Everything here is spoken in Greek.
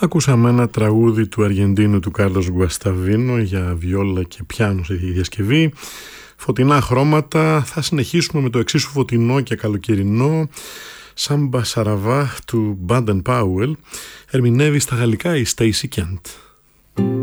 Ακούσαμε ένα τραγούδι του Αργεντίνου του Κάρλος Γκουασταβίνο για βιόλα και πιάνο σε διασκευή. Φωτεινά χρώματα. Θα συνεχίσουμε με το εξίσου φωτεινό και καλοκαιρινό Σάμπα Σαραβά του Baden Powell. Ερμηνεύει στα γαλλικά η Stacy Kent.